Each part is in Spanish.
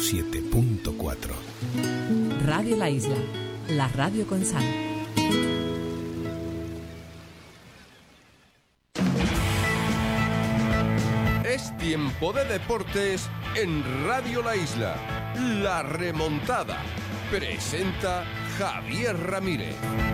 107.4. Radio La Isla, la radio con sal. Es tiempo de deportes en Radio La Isla. La remontada. Presenta Javier Ramírez.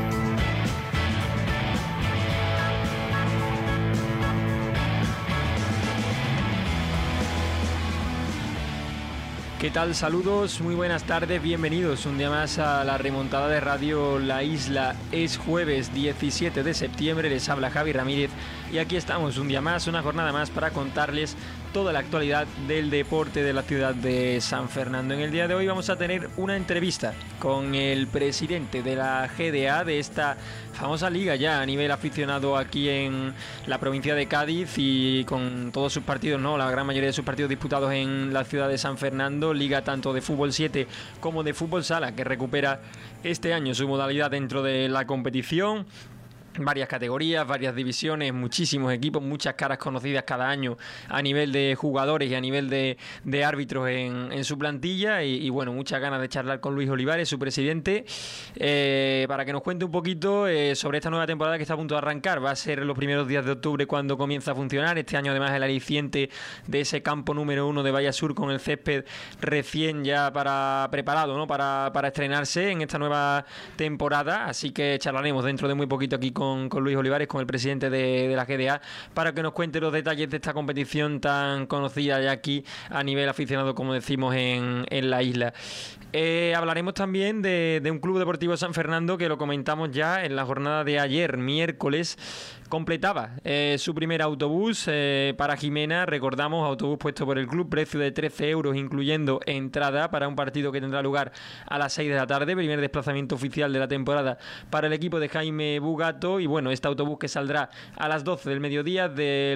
¿Qué tal? Saludos, muy buenas tardes, bienvenidos un día más a la remontada de Radio La Isla. Es jueves 17 de septiembre, les habla Javi Ramírez y aquí estamos un día más, una jornada más para contarles toda la actualidad del deporte de la ciudad de San Fernando. En el día de hoy vamos a tener una entrevista con el presidente de la GDA, de esta famosa liga ya a nivel aficionado aquí en la provincia de Cádiz y con todos sus partidos, ¿no? La gran mayoría de sus partidos disputados en la ciudad de San Fernando, liga tanto de fútbol 7 como de fútbol sala, que recupera este año su modalidad dentro de la competición. Varias categorías, varias divisiones, muchísimos equipos, muchas caras conocidas cada año a nivel de jugadores y a nivel de árbitros en su plantilla y bueno, muchas ganas de charlar con Luis Olivares, su presidente, para que nos cuente un poquito sobre esta nueva temporada que está a punto de arrancar. Va a ser los primeros días de octubre cuando comienza a funcionar. Este año además el aliciente de ese campo número 1 de Valla Sur con el césped recién ya preparado, ¿no? para estrenarse en esta nueva temporada, así que charlaremos dentro de muy poquito aquí con Luis Olivares, con el presidente de la GDA, para que nos cuente los detalles de esta competición tan conocida ya aquí a nivel aficionado, como decimos, en la isla. Hablaremos también de un club deportivo San Fernando que lo comentamos ya en la jornada de ayer, miércoles. Completaba su primer autobús para Jimena, recordamos, autobús puesto por el club, precio de 13 euros incluyendo entrada para un partido que tendrá lugar a las 6 de la tarde, primer desplazamiento oficial de la temporada para el equipo de Jaime Bugato. Y bueno, este autobús que saldrá a las 12 del mediodía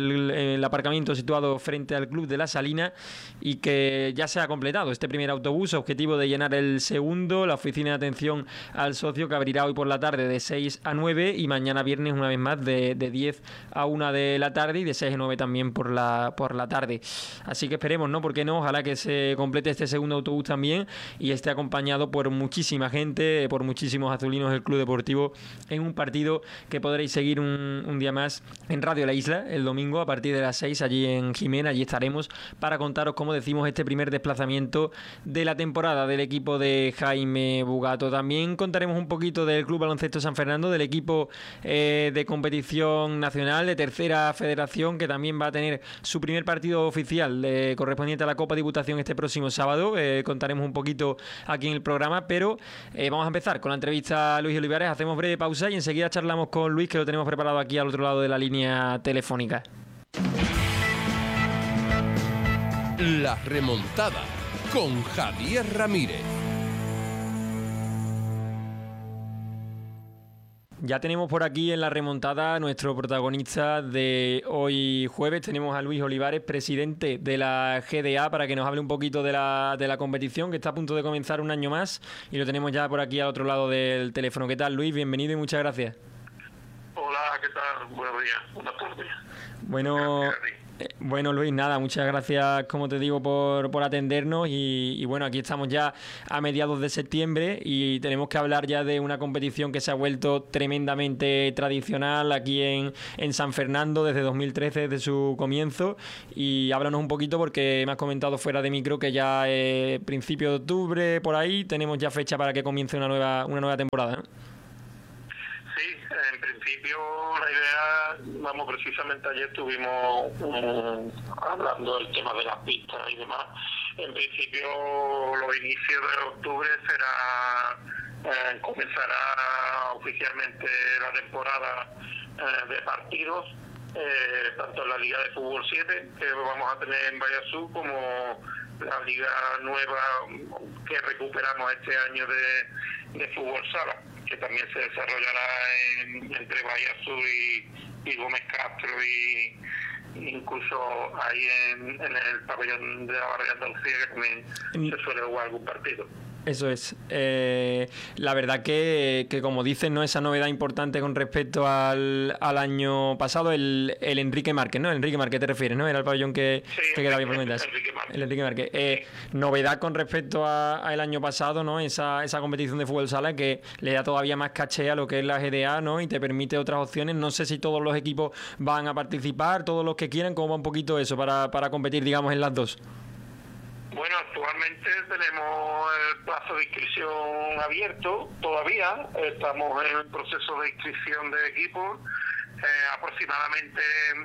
del aparcamiento situado frente al Club de la Salina y que ya se ha completado este primer autobús, objetivo de llenar el segundo, la oficina de atención al socio, que abrirá hoy por la tarde de 6 a 9 y mañana viernes una vez más de 10 a 1 de la tarde y de 6 a 9 también por la tarde. Así que esperemos, ¿no? ¿Por qué no? Ojalá que se complete este segundo autobús también y esté acompañado por muchísima gente, por muchísimos azulinos del Club Deportivo en un partido que podréis seguir un día más en Radio La Isla el domingo a partir de las 6 allí en Jimena. Allí estaremos para contaros, como decimos, este primer desplazamiento de la temporada del equipo de Jaime Bugato. También contaremos un poquito del Club Baloncesto San Fernando, del equipo de competición nacional de tercera federación, que también va a tener su primer partido oficial correspondiente a la Copa Diputación este próximo sábado. Contaremos un poquito aquí en el programa, pero vamos a empezar con la entrevista a Luis Olivares. Hacemos breve pausa y enseguida charlamos con Luis, que lo tenemos preparado aquí al otro lado de la línea telefónica. La remontada con Javier Ramírez. Ya tenemos por aquí en la remontada nuestro protagonista de hoy jueves. Tenemos a Luis Olivares, presidente de la GDA, para que nos hable un poquito de la competición que está a punto de comenzar un año más y lo tenemos ya por aquí al otro lado del teléfono. ¿Qué tal, Luis? Bienvenido y muchas gracias. Hola, ¿qué tal? Buenos días, buenas tardes. Bueno, Luis, nada, muchas gracias, como te digo, por atendernos y bueno, aquí estamos ya a mediados de septiembre y tenemos que hablar ya de una competición que se ha vuelto tremendamente tradicional aquí en San Fernando desde 2013, desde su comienzo, y háblanos un poquito porque me has comentado fuera de micro que ya principio de octubre, por ahí, tenemos ya fecha para que comience una nueva temporada, ¿no? Sí, en principio la idea, precisamente ayer estuvimos hablando del tema de las pistas y demás. En principio los inicios de octubre comenzará oficialmente la temporada de partidos, tanto en la Liga de Fútbol 7 que vamos a tener en Vallasur, como la liga nueva que recuperamos este año de Fútbol Sala, que también se desarrollará entre Vallasur y Gómez Castro y incluso ahí en el pabellón de la Barrio Andalucía, que también se suele jugar algún partido. Eso es. La verdad que como dices, ¿no? Esa novedad importante con respecto al año pasado, el Enrique Márquez, ¿no? El Enrique Márquez te refieres, ¿no? Era el pabellón que quedaba bien por comentar. El Enrique Márquez. Novedad con respecto al año pasado, ¿no? Esa competición de fútbol sala que le da todavía más caché a lo que es la GDA, ¿no? Y te permite otras opciones. No sé si todos los equipos van a participar, todos los que quieran, ¿cómo va un poquito eso para competir, digamos, en las dos? Bueno, actualmente tenemos el plazo de inscripción abierto todavía. Estamos en el proceso de inscripción de equipos. Aproximadamente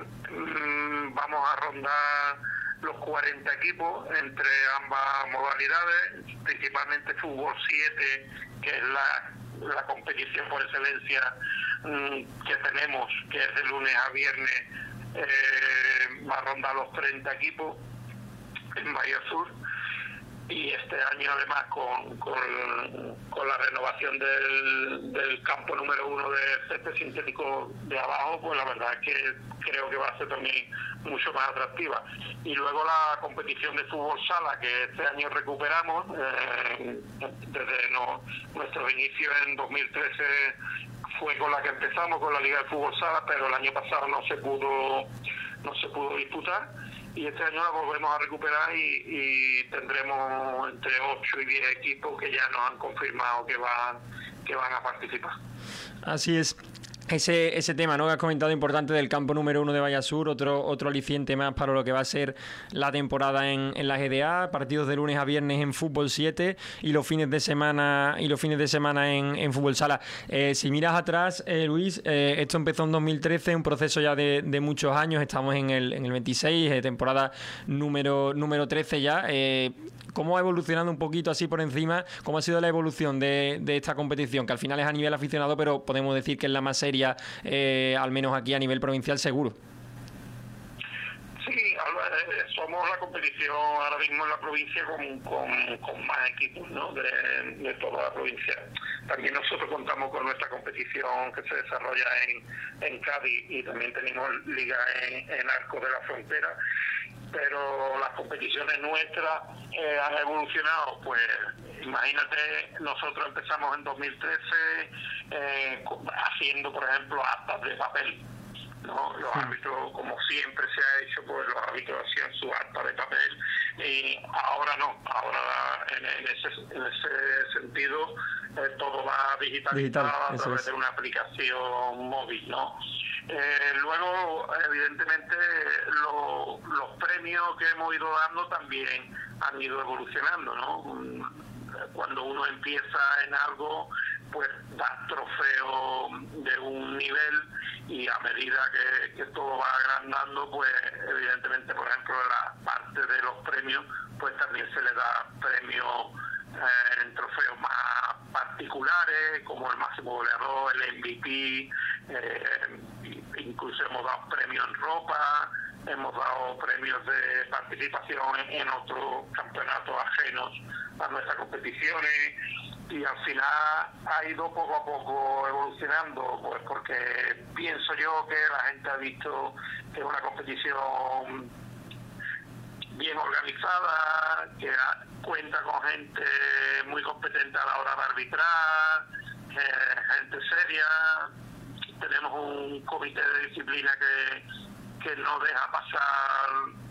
vamos a rondar los 40 equipos entre ambas modalidades, principalmente fútbol 7, que es la competición por excelencia que tenemos, que es de lunes a viernes, va a rondar los 30 equipos en Bahía Sur, y este año además con la renovación del campo número 1 de césped sintético de abajo, pues la verdad es que creo que va a ser también mucho más atractiva. Y luego la competición de fútbol sala, que este año recuperamos desde nuestro inicio en 2013, fue con la que empezamos, con la Liga de Fútbol Sala, pero el año pasado no se pudo disputar. Y este año la volvemos a recuperar y tendremos entre 8 y 10 equipos que ya nos han confirmado que van a participar. Así es. Ese tema, ¿no?, que has comentado, importante, del campo número 1 de Bahía Sur, otro aliciente más para lo que va a ser la temporada en la GDA, partidos de lunes a viernes en fútbol 7 y los fines de semana en fútbol sala. Si miras atrás, Luis, esto empezó en 2013, un proceso ya de muchos años, estamos en el 26, temporada número 13 ya. ¿Cómo ha evolucionado un poquito así por encima? ¿Cómo ha sido la evolución de esta competición? Que al final es a nivel aficionado, pero podemos decir que es la más seria, al menos aquí a nivel provincial, seguro. Sí, somos la competición ahora mismo en la provincia con más equipos, ¿no?, de toda la provincia. También nosotros contamos con nuestra competición que se desarrolla en Cádiz, y también tenemos liga en Arcos de la Frontera, pero las competiciones nuestras han evolucionado. Pues imagínate, nosotros empezamos en 2013 haciendo, por ejemplo, actas de papel, ¿no? Los árbitros, como siempre se ha hecho, pues los árbitros hacían su acta de papel, y ahora no, ahora en ese sentido todo va digitalizado a través de una aplicación móvil, ¿no? Luego, evidentemente, los premios que hemos ido dando también han ido evolucionando, ¿no? Cuando uno empieza en algo, pues da trofeo de un nivel, y a medida que todo va agrandando, pues evidentemente, por ejemplo, en la parte de los premios, pues también se le da premios en trofeos más particulares, como el máximo goleador, el MVP, incluso hemos dado premios en ropa, hemos dado premios de participación en otros campeonatos ajenos a nuestras competiciones, y al final ha ido poco a poco evolucionando, pues porque pienso yo que la gente ha visto que es una competición bien organizada, que cuenta con gente muy competente a la hora de arbitrar, gente seria. Tenemos un comité de disciplina que no deja pasar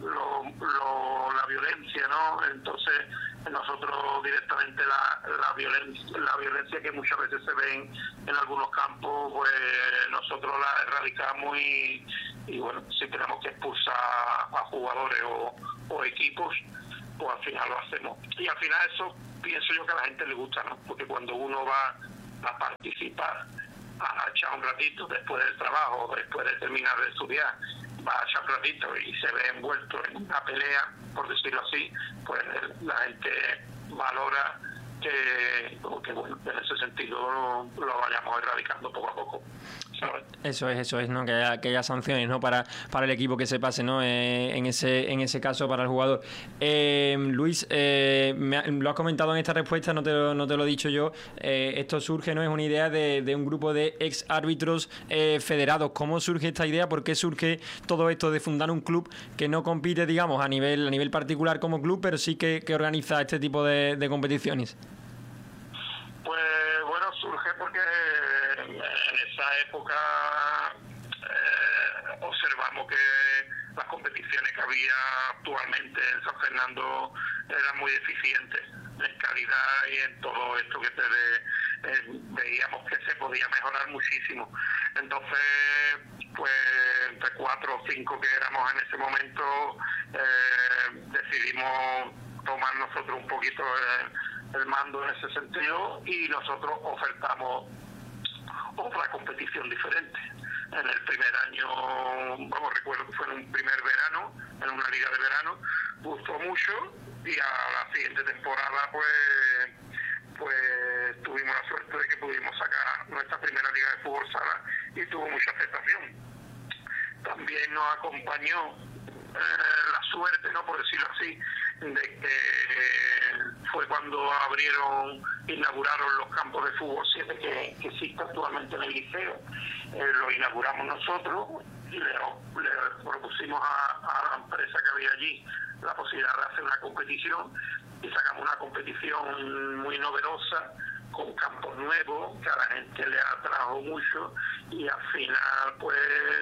la violencia, ¿no? Entonces nosotros directamente la violencia que muchas veces se ve en algunos campos, pues nosotros la erradicamos, y bueno, si tenemos que expulsar a jugadores o equipos, pues al final lo hacemos. Y al final eso pienso yo que a la gente le gusta, ¿no? Porque cuando uno va a participar, a echar un ratito después del trabajo, después de terminar de estudiar, va a echar un ratito y se ve envuelto en una pelea, por decirlo así, pues la gente valora que bueno, en ese sentido lo vayamos erradicando poco a poco, ¿sabes? Eso es, ¿no? Que haya sanciones, ¿no?, para el equipo que se pase, ¿no? En ese caso, para el jugador. Luis, lo has comentado en esta respuesta, no te lo he dicho yo. Esto surge, ¿no? Es una idea de un grupo de ex árbitros federados. ¿Cómo surge esta idea? ¿Por qué surge todo esto de fundar un club que no compite, digamos, a nivel particular como club, pero sí que organiza este tipo de competiciones? época observamos que las competiciones que había actualmente en San Fernando eran muy deficientes en calidad y en todo esto que veíamos que se podía mejorar muchísimo. Entonces, pues entre 4 o 5 que éramos en ese momento, decidimos tomar nosotros un poquito el mando en ese sentido, y nosotros ofertamos otra competición diferente. En el primer año, recuerdo que fue en un primer verano, en una liga de verano, gustó mucho, y a la siguiente temporada pues tuvimos la suerte de que pudimos sacar nuestra primera liga de fútbol sala y tuvo mucha aceptación. También nos acompañó la suerte, ¿no?, por decirlo así, de que fue cuando inauguraron los campos de fútbol 7 que existe actualmente en el liceo. Lo inauguramos nosotros y le propusimos a la empresa que había allí la posibilidad de hacer una competición, y sacamos una competición muy novedosa con campos nuevos que a la gente le atrajo mucho, y al final pues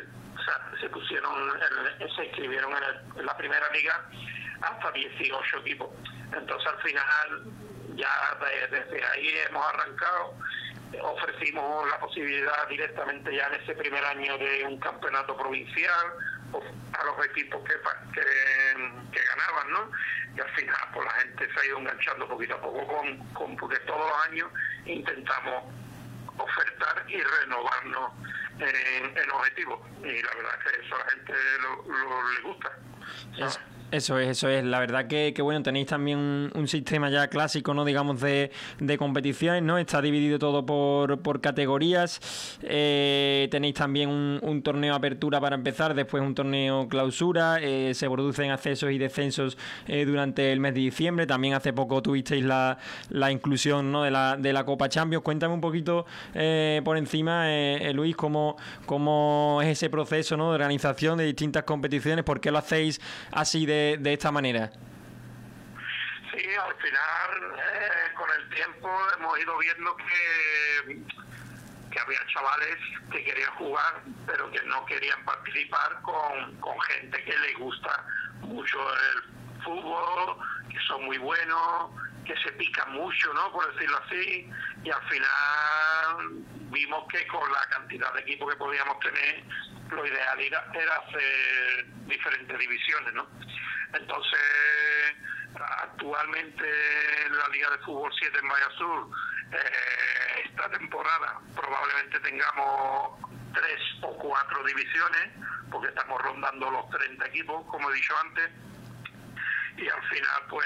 se inscribieron en la primera liga hasta 18 equipos. Entonces al final ya desde ahí hemos arrancado. Ofrecimos la posibilidad directamente ya en ese primer año de un campeonato provincial a los equipos que ganaban, ¿no? Y al final pues la gente se ha ido enganchando poquito a poco porque todos los años intentamos ofertar y renovarnos en objetivos, y la verdad es que eso a la gente le gusta, ¿sabes? Eso es. La verdad que bueno, tenéis también un sistema ya clásico, ¿no?, digamos, de competiciones, ¿no? Está dividido todo por categorías. Tenéis también un torneo apertura para empezar, después un torneo clausura. Se producen ascensos y descensos durante el mes de diciembre. También hace poco tuvisteis la inclusión, ¿no?, de la Copa Champions. Cuéntame un poquito por encima, Luis, cómo es ese proceso, ¿no?, de organización de distintas competiciones. ¿Por qué lo hacéis así de esta manera? Sí, al final con el tiempo hemos ido viendo que había chavales que querían jugar pero que no querían participar con gente que les gusta mucho el fútbol, que son muy buenos, que se pican mucho, ¿no?, por decirlo así, y al final vimos que con la cantidad de equipos que podíamos tener, lo ideal era hacer diferentes divisiones, ¿no? Entonces, actualmente en la Liga de Fútbol 7 en Valle Sur, esta temporada probablemente tengamos 3 o 4 divisiones, porque estamos rondando los 30 equipos, como he dicho antes, y al final pues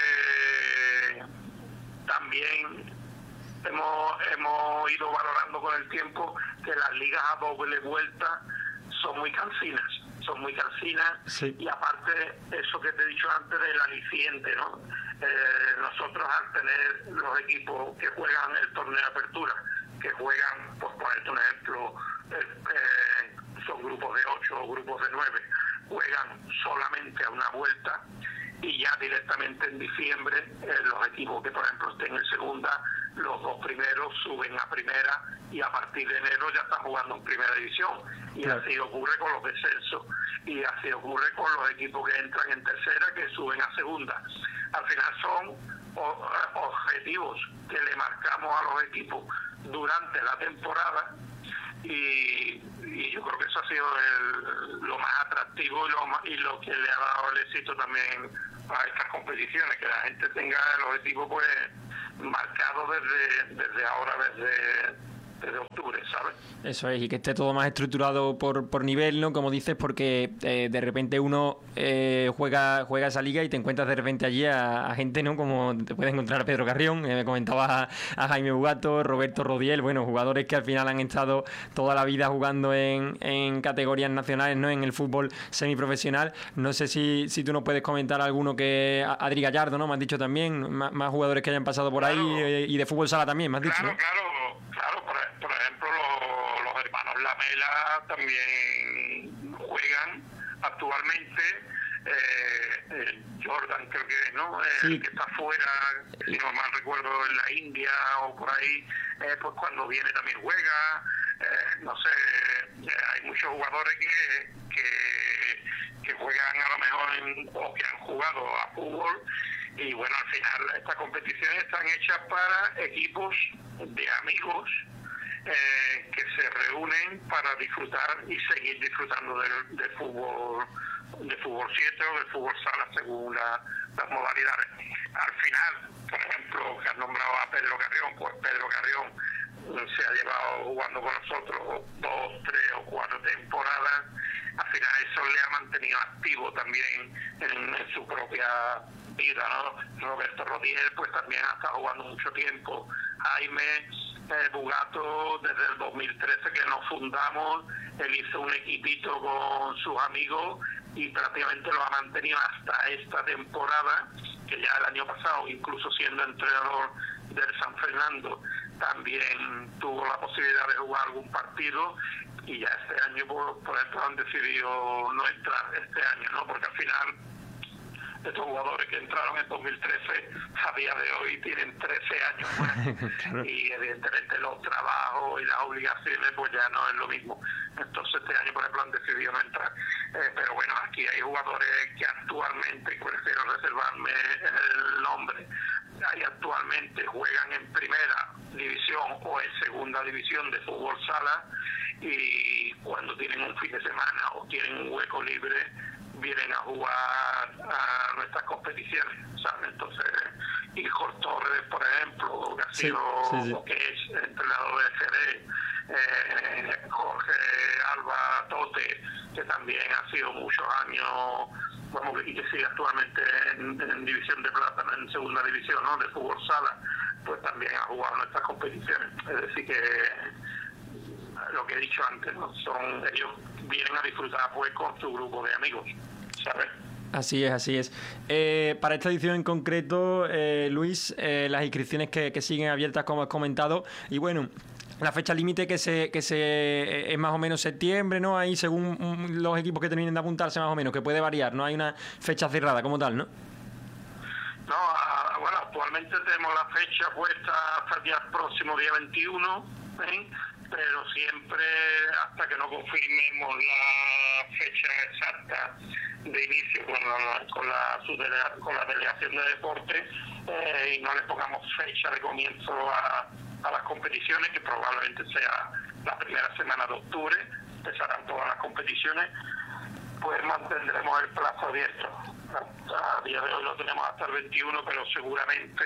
también hemos ido valorando con el tiempo que las ligas a doble vuelta son muy cansinas, sí. Y aparte, eso que te he dicho antes del aliciente, ¿no? Nosotros al tener los equipos que juegan el torneo de apertura, que juegan, por ponerte un ejemplo, son grupos de 8 o grupos de 9, juegan solamente a una vuelta, y ya directamente en diciembre los equipos que por ejemplo estén en segunda, los 2 primeros suben a primera, y a partir de enero ya están jugando en primera división, y claro, así ocurre con los descensos, y así ocurre con los equipos que entran en tercera, que suben a segunda. Al final son objetivos que le marcamos a los equipos durante la temporada, y yo creo que eso ha sido lo más atractivo y lo que le ha dado el éxito también a estas competiciones, que la gente tenga el objetivo pues marcado desde ahora, desde octubre, ¿sabes? Eso es, y que esté todo más estructurado por nivel, ¿no? Como dices, porque de repente uno juega esa liga y te encuentras de repente allí a gente, ¿no? Como te puedes encontrar a Pedro Carrión, me comentabas a Jaime Bugato, Roberto Rodiel, bueno, jugadores que al final han estado toda la vida jugando en categorías nacionales, ¿no?, en el fútbol semiprofesional. No sé si tú nos puedes comentar alguno, que Adri Gallardo, ¿no?, me has dicho también, más jugadores que hayan pasado por ahí, y de fútbol sala también, me has dicho, ¿no? Claro, por ejemplo, los hermanos Lamela también juegan actualmente. Jordan, creo que no, sí, el que está fuera, si no mal recuerdo, en la India o por ahí, pues cuando viene también juega. no sé, hay muchos jugadores que juegan a lo mejor o que han jugado a fútbol, y bueno, al final estas competiciones están hechas para equipos de amigos que se reúnen para disfrutar y seguir disfrutando del fútbol 7 o del fútbol sala según las modalidades. Al final, por ejemplo, que has nombrado a Pedro Carrión, pues Pedro Carrión se ha llevado jugando con nosotros 2, 3 o 4 temporadas. Al final eso le ha mantenido activo también en su propia vida, ¿no? Roberto Rodiel pues también ha estado jugando mucho tiempo. Jaime Bugato, desde el 2013 que nos fundamos, él hizo un equipito con sus amigos y prácticamente lo ha mantenido hasta esta temporada, que ya el año pasado, incluso siendo entrenador del San Fernando, también tuvo la posibilidad de jugar algún partido, y ya este año por ejemplo han decidido no entrar este año, ¿no? Porque al final estos jugadores que entraron en 2013 a día de hoy tienen 13 años más. Claro. Y evidentemente los trabajos y las obligaciones pues ya no es lo mismo. Entonces este año por ejemplo han decidido no entrar, pero bueno, aquí hay jugadores que actualmente, prefiero reservarme el nombre, actualmente juegan en primera división o en segunda división de fútbol sala, y cuando tienen un fin de semana o tienen un hueco libre vienen a jugar a nuestras competiciones, ¿sabes? Entonces, Igor Torres, por ejemplo, que ha sido que es entrenador de FD, Jorge Alba Tote, que también ha sido muchos años, y que sigue actualmente en división de plata, en segunda división, ¿no?, de fútbol sala, pues también ha jugado nuestras competiciones. Es decir que lo que he dicho antes, ¿no? Ellos vienen a disfrutar pues con su grupo de amigos, ¿sabes? Así es. Para esta edición en concreto, Luis, las inscripciones que siguen abiertas, como has comentado, y bueno, la fecha límite que es más o menos septiembre, ¿no? Ahí según los equipos que terminen de apuntarse, más o menos, que puede variar, no hay una fecha cerrada como tal, ¿no? No, bueno, actualmente tenemos la fecha puesta hasta el próximo día 21, ¿eh? Pero siempre hasta que no confirmemos la fecha exacta de inicio con la delegación de deporte, y no le pongamos fecha de comienzo a las competiciones, que probablemente sea la primera semana de octubre, empezarán todas las competiciones, pues mantendremos el plazo abierto. A día de hoy lo tenemos hasta el 21, pero seguramente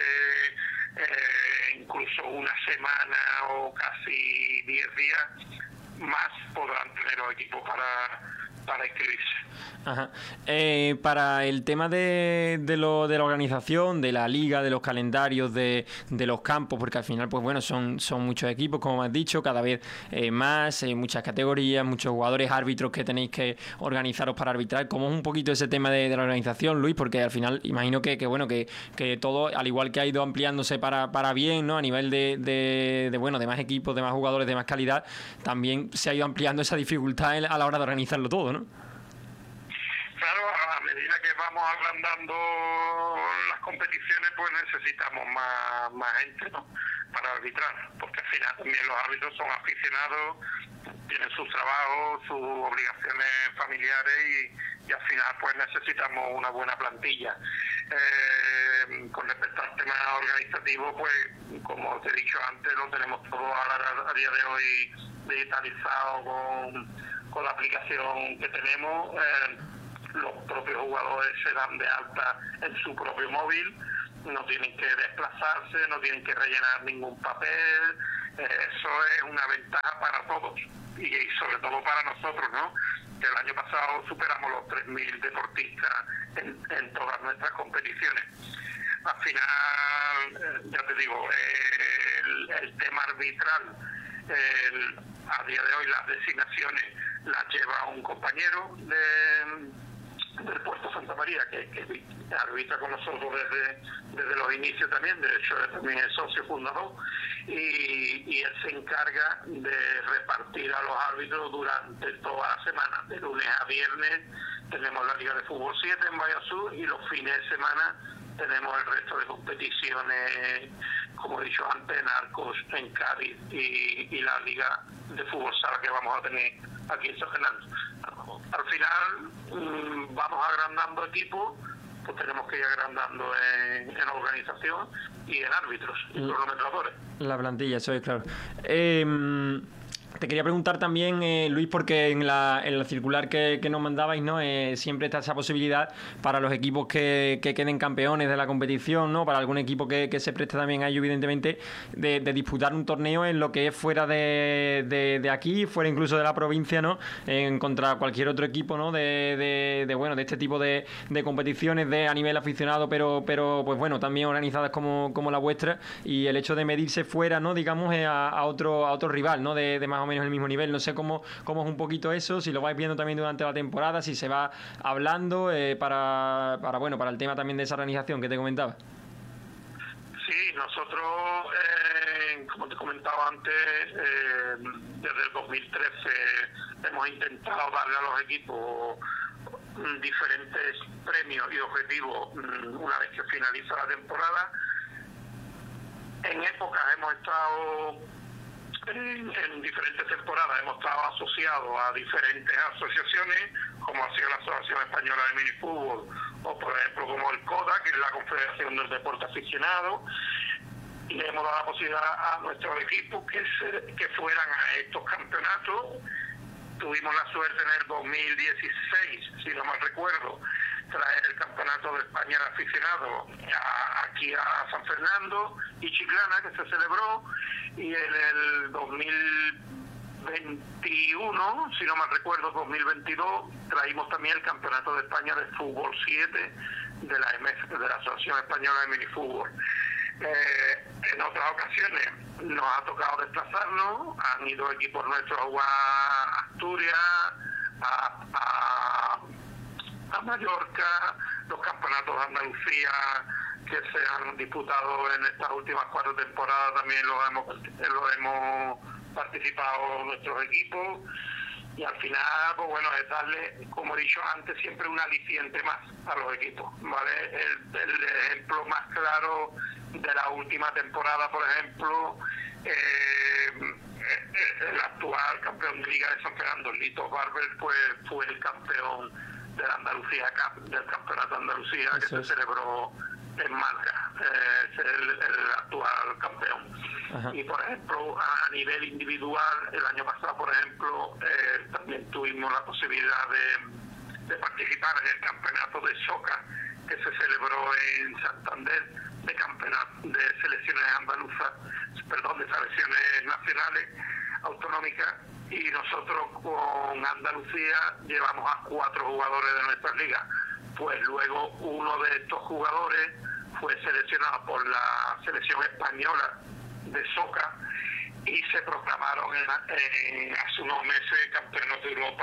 incluso una semana o casi 10 días más podrán tener los equipos para inscribirse. Ajá. Para el tema de la organización, de la liga, de los calendarios, de los campos, porque al final, pues bueno, son muchos equipos, como has dicho, cada vez más, muchas categorías, muchos jugadores, árbitros que tenéis que organizaros para arbitrar. ¿Cómo es un poquito ese tema de la organización, Luis? Porque al final imagino que todo, al igual que ha ido ampliándose para bien, ¿no? A nivel de más equipos, de más jugadores, de más calidad, también se ha ido ampliando esa dificultad a la hora de organizarlo todo, ¿no? Claro, a medida que vamos agrandando las competiciones, pues necesitamos más gente, ¿no?, para arbitrar, porque al final también los árbitros son aficionados, tienen sus trabajos, sus obligaciones familiares, y al final pues necesitamos una buena plantilla. Con respecto al tema organizativo, pues como te he dicho antes, lo tenemos todo a día de hoy digitalizado con la aplicación que tenemos. Los propios jugadores se dan de alta en su propio móvil, no tienen que desplazarse, no tienen que rellenar ningún papel. Eso es una ventaja para todos, y sobre todo para nosotros, ¿no?, que el año pasado superamos los 3.000 deportistas en todas nuestras competiciones. Al final, ya te digo, el tema arbitral, a día de hoy las designaciones las lleva un compañero del Puerto Santa María, que arbitra con nosotros desde los inicios también, de hecho también es socio fundador, y él se encarga de repartir a los árbitros durante toda la semana, de lunes a viernes tenemos la Liga de Fútbol 7 en Valladolid, y los fines de semana tenemos el resto de competiciones, como he dicho antes, en Arcos, en Cádiz y la Liga de Fútbol Sala que vamos a tener aquí en San Fernando. Al final vamos agrandando equipos, pues tenemos que ir agrandando en organización y en árbitros y cronometradores. La plantilla, eso es claro. Te quería preguntar también, Luis, porque en la circular que nos mandabais, ¿no? Siempre está esa posibilidad para los equipos que queden campeones de la competición, ¿no? Para algún equipo que se preste también a ello, evidentemente, de disputar un torneo en lo que es fuera de aquí, fuera incluso de la provincia, ¿no? Contra cualquier otro equipo, ¿no? De este tipo de competiciones a nivel aficionado, pero pues bueno, también organizadas como la vuestra, y el hecho de medirse fuera, ¿no? Digamos, a otro rival, ¿no? De más o menos el mismo nivel. No sé cómo es un poquito eso, si lo vais viendo también durante la temporada, si se va hablando para el tema también de esa organización que te comentaba. Sí, nosotros, como te comentaba antes, desde el 2013 hemos intentado darle a los equipos diferentes premios y objetivos una vez que finaliza la temporada. En épocas hemos estado en diferentes temporadas, hemos estado asociados a diferentes asociaciones, como ha sido la Asociación Española de Minifútbol, o por ejemplo como el CODA, que es la Confederación del Deporte Aficionado, y le hemos dado la posibilidad a nuestros equipos que fueran a estos campeonatos. Tuvimos la suerte en el 2016, si no mal recuerdo, traer el Campeonato de España de Aficionados aquí a San Fernando y Chiclana, que se celebró, y en el 2021, si no mal recuerdo, 2022, traímos también el Campeonato de España de Fútbol 7 de la AMF, de la Asociación Española de Minifútbol. En otras ocasiones nos ha tocado desplazarnos, han ido equipos nuestros a jugar a Asturias, a Mallorca, los campeonatos de Andalucía que se han disputado en estas últimas 4 temporadas también los hemos participado nuestros equipos, y al final, pues bueno, es darle, como he dicho antes, siempre un aliciente más a los equipos, ¿vale? El ejemplo más claro de la última temporada, por ejemplo, el actual campeón de Liga de San Fernando, Litos Barber, fue el campeón de la Andalucía Cup, del Campeonato de Andalucía, que se celebró en Málaga, es el actual campeón. Ajá. Y por ejemplo, a nivel individual, el año pasado, por ejemplo, también tuvimos la posibilidad de participar en el campeonato de Soca, que se celebró en Santander, de selecciones andaluzas, de selecciones nacionales autonómicas, y nosotros con Andalucía llevamos a 4 jugadores de nuestra liga. Pues luego uno de estos jugadores fue seleccionado por la selección española de Soca y se proclamaron hace unos meses campeones de Europa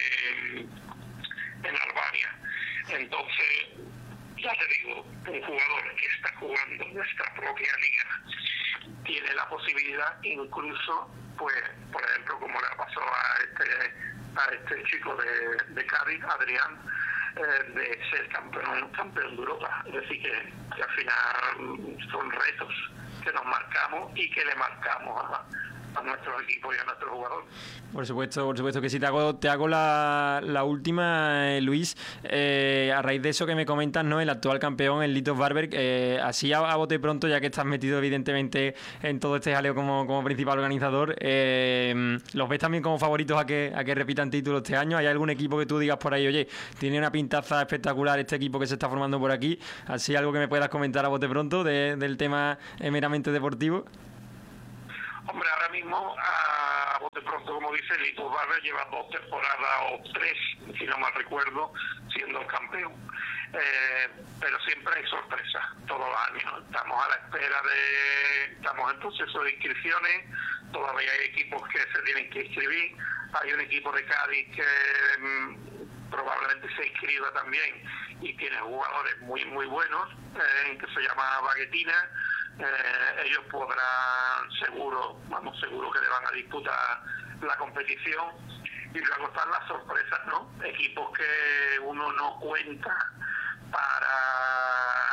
en Albania. Entonces, ya te digo, un jugador que está jugando en nuestra propia liga tiene la posibilidad, incluso, pues, por ejemplo, como le pasó a este chico de Cádiz, Adrián, de ser campeón de Europa. Es decir, que al final son retos que nos marcamos y que le marcamos a nuestros equipos y a nuestros jugadores. Por supuesto que sí. Te hago la última, Luis. A raíz de eso que me comentas, ¿no? El actual campeón, el Litos Barber, así a bote pronto, ya que estás metido evidentemente en todo este jaleo como principal organizador, ¿los ves también como favoritos a que repitan títulos este año? ¿Hay algún equipo que tú digas por ahí, oye, tiene una pintaza espectacular este equipo que se está formando por aquí? ¿Así algo que me puedas comentar a bote pronto del tema meramente deportivo? Hombre, ahora mismo, a bote pronto, como dice, Litos Barber lleva 2 temporadas o 3, si no mal recuerdo, siendo el campeón. Pero siempre hay sorpresas todos los años. Estamos a la espera estamos en proceso de inscripciones, todavía hay equipos que se tienen que inscribir. Hay un equipo de Cádiz que probablemente se inscriba también y tiene jugadores muy muy buenos, que se llama Baguetina. Ellos podrán seguro que le van a disputar la competición, y luego están las sorpresas, ¿no? Equipos que uno no cuenta para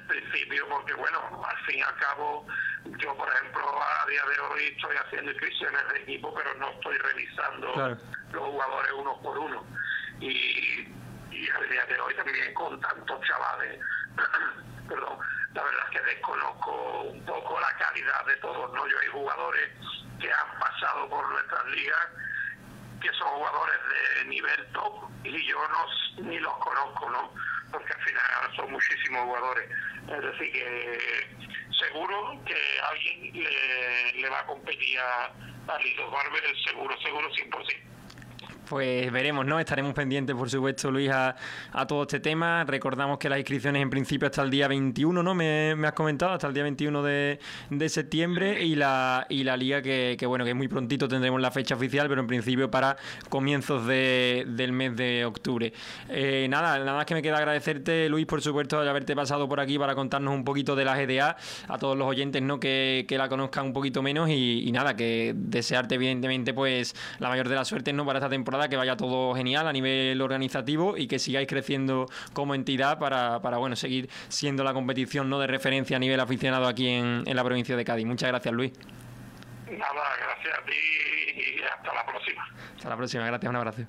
principio, porque bueno, al fin y al cabo, yo por ejemplo a día de hoy estoy haciendo inscripciones de equipo, pero no estoy revisando los jugadores uno por uno. Y a día de hoy también con tantos chavales, perdón, la verdad es que desconozco un poco la calidad de todos, ¿no? Yo hay jugadores que han pasado por nuestras ligas que son jugadores de nivel top y yo ni los conozco, ¿no? Porque al final son muchísimos jugadores. Es decir, que seguro que alguien le va a competir a Lito Barber, seguro 100%. Pues veremos, ¿no? Estaremos pendientes, por supuesto, Luis, a todo este tema. Recordamos que las inscripciones en principio hasta el día 21, ¿no? Me has comentado, hasta el día 21 de septiembre y la liga que bueno, que muy prontito tendremos la fecha oficial, pero en principio para comienzos del mes de octubre. Nada más que me queda agradecerte, Luis, por supuesto, de haberte pasado por aquí para contarnos un poquito de la GDA, a todos los oyentes, ¿no? Que la conozcan un poquito menos y nada, que desearte evidentemente pues la mayor de las suertes, ¿no? Para esta temporada, que vaya todo genial a nivel organizativo y que sigáis creciendo como entidad para bueno, seguir siendo la competición, ¿no? De referencia a nivel aficionado aquí en la provincia de Cádiz. Muchas gracias, Luis. Nada, gracias a ti y hasta la próxima. Hasta la próxima, gracias, un abrazo.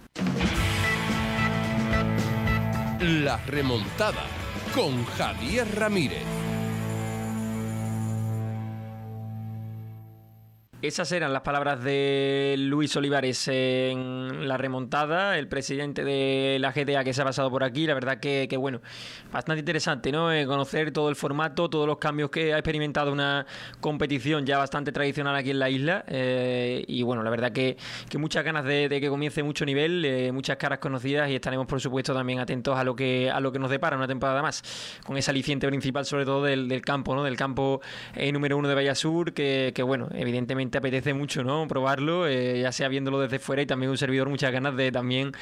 La remontada con Javier Ramírez. Esas eran las palabras de Luis Olivares en la remontada, el presidente de la GDA que se ha pasado por aquí. La verdad que bueno, bastante interesante, ¿no? Conocer todo el formato, todos los cambios que ha experimentado una competición ya bastante tradicional aquí en la isla. Y bueno, la verdad que muchas ganas de que comience mucho nivel, muchas caras conocidas, y estaremos por supuesto también atentos a lo que nos depara una temporada más, con ese aliciente principal sobre todo del campo, ¿no? Del campo número 1 de Vallasur, que bueno, evidentemente apetece mucho, ¿no? Probarlo, ya sea viéndolo desde fuera, y también un servidor muchas ganas de también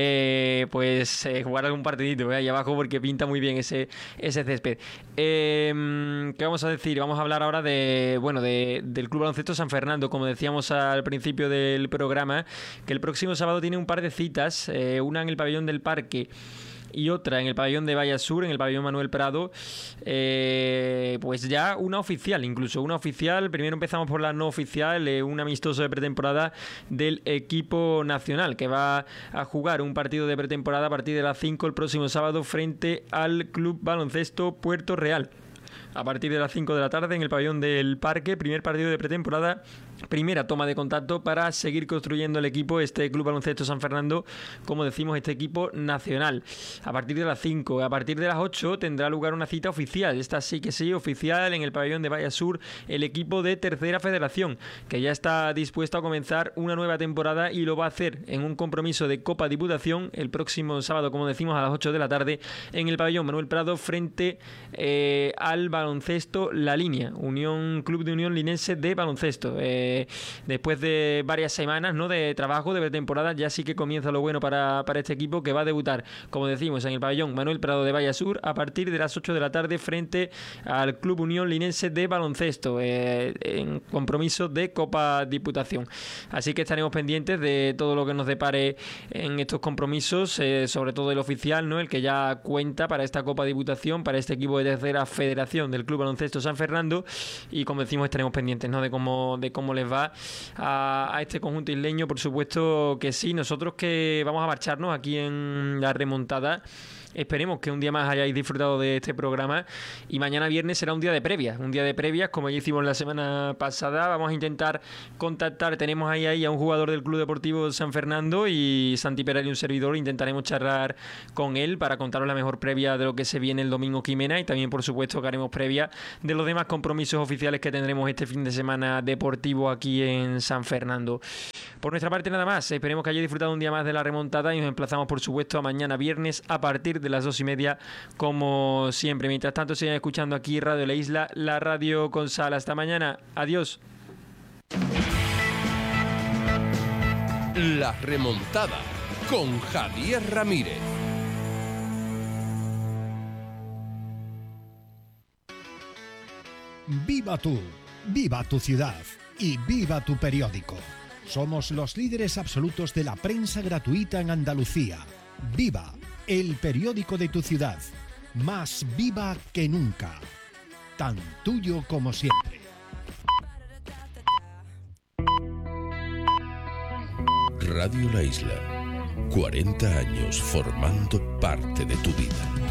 jugar algún partidito ahí abajo, porque pinta muy bien ese césped. ¿Qué vamos a decir? Vamos a hablar ahora del Club Baloncesto San Fernando, como decíamos al principio del programa, que el próximo sábado tiene un par de citas, una en el pabellón del Parque y otra en el pabellón de Vallasur, en el pabellón Manuel Prado. Pues ya una oficial. Primero empezamos por la no oficial, un amistoso de pretemporada del equipo nacional, que va a jugar un partido de pretemporada a partir de las 5 el próximo sábado frente al Club Baloncesto Puerto Real. A partir de las 5 de la tarde en el pabellón del Parque, primer partido de pretemporada, primera toma de contacto para seguir construyendo el equipo, este Club Baloncesto San Fernando, como decimos, este equipo nacional. A partir de las 5, a partir de las 8 tendrá lugar una cita oficial, esta sí que sí, oficial, en el pabellón de Vallasur, el equipo de Tercera Federación, que ya está dispuesto a comenzar una nueva temporada y lo va a hacer en un compromiso de Copa Diputación el próximo sábado, como decimos, a las 8 de la tarde en el pabellón Manuel Prado, frente al Baloncesto La Línea, Club de Unión Linense de Baloncesto. Después de varias semanas, ¿no?, de trabajo, de pretemporada, ya sí que comienza lo bueno para este equipo, que va a debutar, como decimos, en el pabellón Manuel Prado de Vallasur a partir de las 8 de la tarde frente al Club Unión Linense de Baloncesto, en compromiso de Copa Diputación. Así que estaremos pendientes de todo lo que nos depare en estos compromisos, sobre todo el oficial, ¿no?, el que ya cuenta para esta Copa Diputación, para este equipo de Tercera Federación del Club Baloncesto San Fernando, y como decimos, estaremos pendientes, ¿no?, de cómo les va a este conjunto isleño. Por supuesto que sí, nosotros que vamos a marcharnos aquí en la remontada, esperemos que un día más hayáis disfrutado de este programa, y mañana viernes será un día de previas, como ya hicimos la semana pasada. Vamos a intentar contactar, tenemos ahí a un jugador del Club Deportivo San Fernando, y Santi Pérez y un servidor intentaremos charlar con él para contaros la mejor previa de lo que se viene el domingo Quimena, y también por supuesto que haremos previa de los demás compromisos oficiales que tendremos este fin de semana deportivo aquí en San Fernando. Por nuestra parte nada más, esperemos que hayáis disfrutado un día más de la remontada, y nos emplazamos por supuesto a mañana viernes a partir de las 2:30 como siempre. Mientras tanto, sigan escuchando aquí Radio La Isla, la radio con sal. Hasta mañana, adiós. La remontada con Javier Ramírez. Viva tú, viva tu ciudad y viva tu periódico. Somos los líderes absolutos de la prensa gratuita en Andalucía. Viva el periódico de tu ciudad. más viva que nunca, tan tuyo como siempre. Radio La Isla, 40 años formando parte de tu vida.